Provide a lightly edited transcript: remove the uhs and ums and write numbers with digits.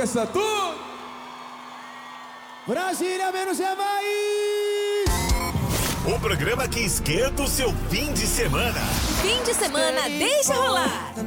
esqueça tudo. Brasília menos é mais. O programa que esquenta o seu fim de semana. Fim de semana, deixa rolar.